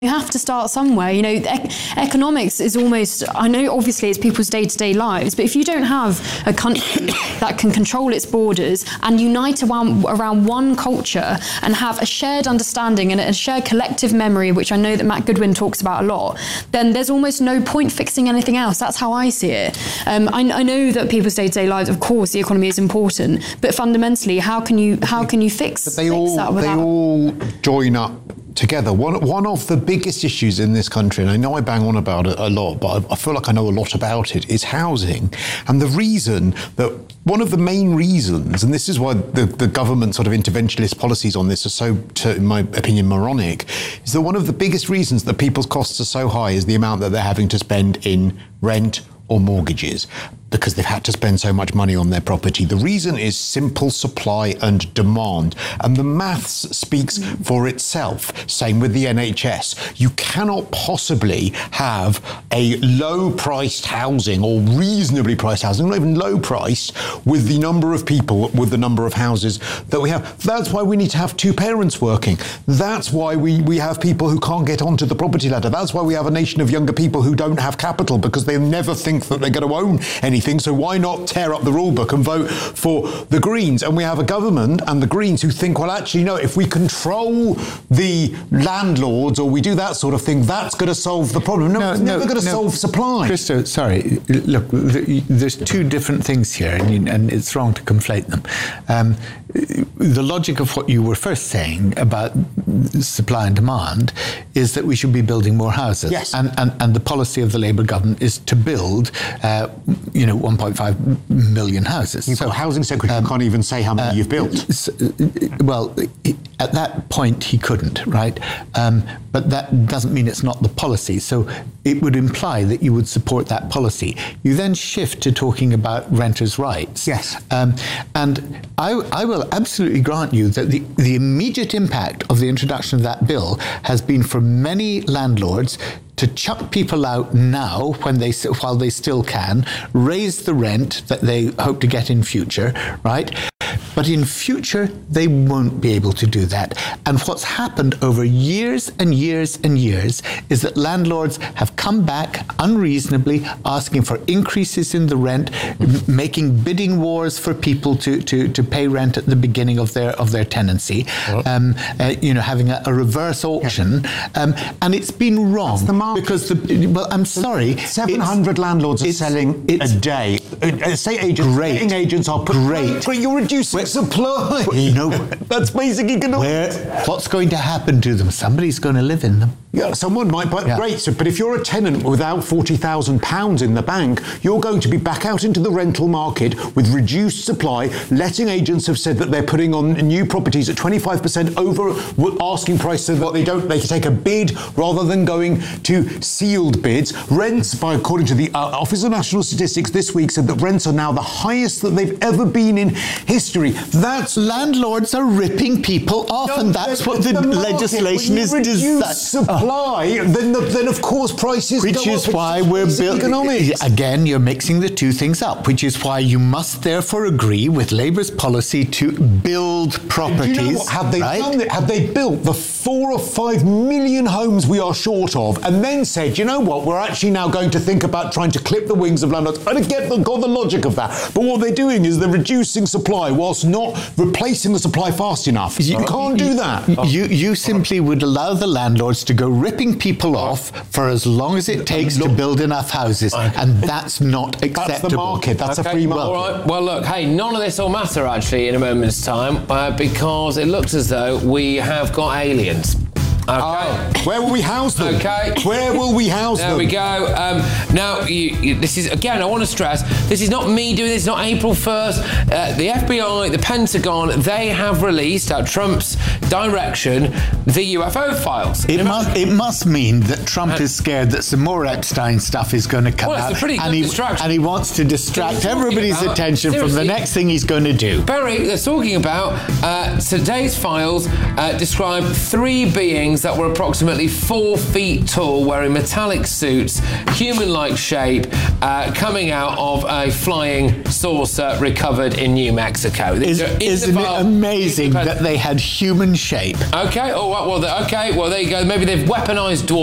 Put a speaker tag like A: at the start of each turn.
A: You have to start somewhere. You know, economics is almost, I know obviously it's people's day-to-day lives, but if you don't have a country that can control its borders and unite around one culture and have a shared understanding and a shared collective memory, which I know that Matt Goodwin talks about a lot, then there's almost no point fixing anything else. That's how I see it. I know that people's day-to-day lives, of course, the economy is important, but fundamentally, how can you fix that? They
B: all join up together. One of the biggest issues in this country, and I know I bang on about it a lot, but I feel like I know a lot about it, is housing. And the reason that, one of the main reasons, and this is why the government sort of interventionist policies on this are so, in my opinion, moronic, is that one of the biggest reasons that people's costs are so high is the amount that they're having to spend in rent or mortgages, because they've had to spend so much money on their property. The reason is simple supply and demand, and the maths speaks for itself. Same with the NHS. You cannot possibly have a low-priced housing or reasonably priced housing, not even low-priced, with the number of people, with the number of houses that we have. That's why we need to have two parents working. That's why we have people who can't get onto the property ladder. That's why we have a nation of younger people who don't have capital, because they never think that they're going to own anything. So why not tear up the rule book and vote for the Greens? And we have a government and the Greens who think, well, actually, no, if we control the landlords or we do that sort of thing, that's going to solve the problem. No, it's never going to solve supply.
C: Christo, sorry. Look, there's two different things here, and it's wrong to conflate them. The logic of what you were first saying about supply and demand is that we should be building more houses.
B: Yes.
C: And the policy of the Labour government is to build, 1.5 million houses.
B: You've got a housing secretary who can't even say how many you've built.
C: Well, at that point he couldn't, right? But that doesn't mean it's not the policy. So it would imply that you would support that policy. You then shift to talking about renters' rights.
B: Yes.
C: And I will absolutely grant you that the immediate impact of the introduction of that bill has been for many landlords to chuck people out now while they still can, raise the rent that they hope to get in future, right? But in future, they won't be able to do that. And what's happened over years and years and years is that landlords have come back unreasonably, asking for increases in the rent, making bidding wars for people to pay rent at the beginning of their tenancy, having a reverse auction. And it's been wrong.
B: That's the market.
C: Because I'm sorry.
B: 700 landlords are selling a day. Estate agents, letting agents are great. But you're reducing supply. That's basic economics.
C: What's going to happen to them? Somebody's going to live in them.
B: Yeah, someone might, but great. So, but if you're a tenant without £40,000 in the bank, you're going to be back out into the rental market with reduced supply. Letting agents have said that they're putting on new properties at 25% over asking price, so that they can take a bid rather than going to sealed bids. Rents, according to the Office of National Statistics this week, said that rents are now the highest that they've ever been in history. That's
C: landlords are ripping people off, and that's what the legislation is designed.
B: Then of course prices
C: which
B: go
C: is
B: up.
C: Why we're building. Again, you're mixing the two things up, which is why you must therefore agree with Labour's policy to build properties.
B: Do you know what? Have they done it? Have they built the 4 or 5 million homes we are short of, and then said, you know what, we're actually now going to think about trying to clip the wings of landlords? I got the logic of that, but what they're doing is they're reducing supply whilst not replacing the supply fast enough. You can't do that.
C: You simply would allow the landlords to go ripping people off for as long as it takes to build enough houses, and that's not acceptable.
B: That's the market. That's a free market.
D: All right. Well, look, hey, none of this will matter actually in a moment's time because it looks as though we have got aliens. Okay.
B: Where will we house them?
D: Okay.
B: Where will we house them?
D: There we go. Now, this is, again, I want to stress, this is not me doing this, not April 1st. The FBI, the Pentagon, they have released, at Trump's direction, the UFO files.
C: It must mean that Trump is scared that some more Epstein stuff is going to come out.
D: It's a pretty good distraction.
C: And he wants to distract everybody's attention from the next thing he's going to do.
D: Barry, they're talking about today's files describe 3 beings that were approximately 4 feet tall, wearing metallic suits, human-like shape, coming out of a flying saucer recovered in New Mexico.
C: Isn't it amazing that they had human shape.
D: Okay. Oh, well, okay. Well, there you go. Maybe they've weaponised dwarves.